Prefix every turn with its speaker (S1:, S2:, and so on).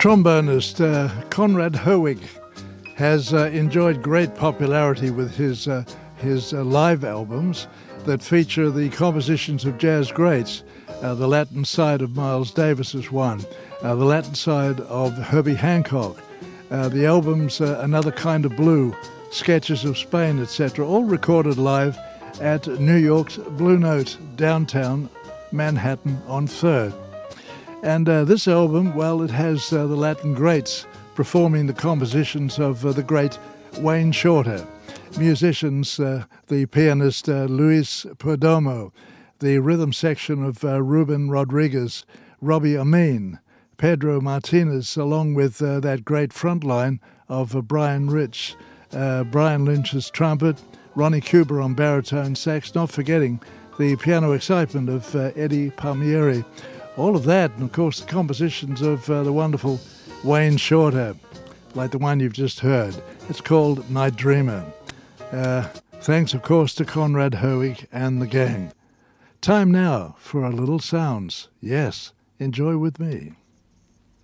S1: Trombonist Conrad Herwig has enjoyed great popularity with his live albums that feature the compositions of jazz greats. The Latin side of Miles Davis is one, the Latin side of Herbie Hancock, the albums Another Kind of Blue, Sketches of Spain, etc., all recorded live at New York's Blue Note, downtown Manhattan on 3rd. And this album, well, it has the Latin greats performing the compositions of the great Wayne Shorter, musicians, the pianist Luis Perdomo, the rhythm section of Ruben Rodriguez, Robbie Amin, Pedro Martinez, along with that great front line of Brian Rich, Brian Lynch's trumpet, Ronnie Cuber on baritone sax, not forgetting the piano excitement of Eddie Palmieri. All of that, and of course the compositions of the wonderful Wayne Shorter, like the one you've just heard. It's called Night Dreamer. Thanks, of course, to Conrad Herwig and the gang. Time now for a little sounds. Yes, enjoy with me.